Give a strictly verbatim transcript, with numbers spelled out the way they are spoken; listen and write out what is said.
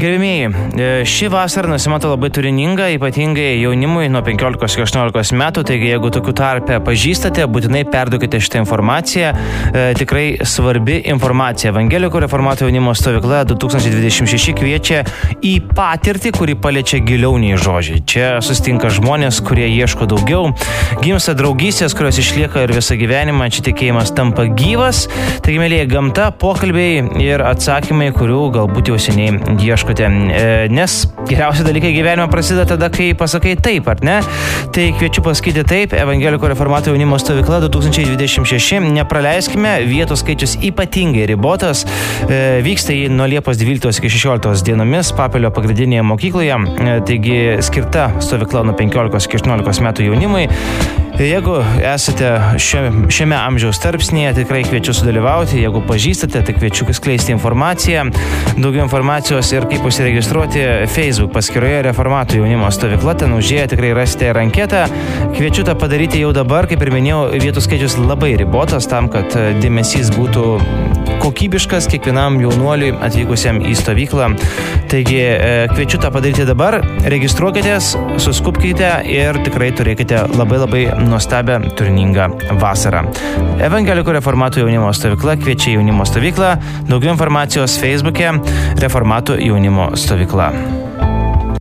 Gerbimieji, ši vasara nusimato labai turininga, ypatingai jaunimui nuo penkiolikos iki aštuoniolikos metų, taigi jeigu tokių tarpe pažįstate, būtinai perduokite šitą informaciją, e, tikrai svarbi informacija. Evangelikų reformatų jaunimo stovykla du tūkstančiai dvidešimt šeši kviečia į patirtį, kuri paliečia giliau nei žodžiai. Čia susitinka žmonės, kurie ieško daugiau, gimsta draugystės, kurios išlieka ir visą gyvenimą, čia tikėjimas tampa gyvas, taigi mėlyje gamta, pokalbiai ir atsakymai, kurių galbūt jau seniai ieško. Nes geriausi dalykai gyvenime prasideda tada, kai pasakai taip, ar ne? Tai kviečiu pasakyti taip, Evangelikų reformatų jaunimo stovykla du tūkstančiai dvidešimt šeši, nepraleiskime, vietos skaičius ypatingai ribotas, vyksta jį nuo Liepos dvyliktos iki šešioliktos dienomis Papilio pagrindinėje mokykloje, taigi skirta stovykla nuo penkiolikos iki aštuoniolikos metų jaunimui. Jeigu esate šiame, šiame amžiaus tarpsnyje, tikrai kviečiu sudalyvauti, jeigu pažįstate, tai kviečiu skleisti informaciją, daugiau informacijos ir kaip užsiregistruoti Facebook paskyroje Reformatų jaunimo stovykla, ten užėję tikrai rasite anketą, kviečiu tą padaryti jau dabar, kaip ir minėjau, vietų skaičius labai ribotas tam, kad dėmesys būtų kokybiškas kiekvienam jaunuoliui atvykusiam į stovyklą, taigi kviečiu tą padaryti dabar, registruokitės, suskupkite ir tikrai turėkite labai labai nuostabią, turiningą vasarą. Evangelikų reformatų jaunimo stovykla kviečia jaunimo stovyklą. Daugiau informacijos Facebook'e Reformatų jaunimo stovykla.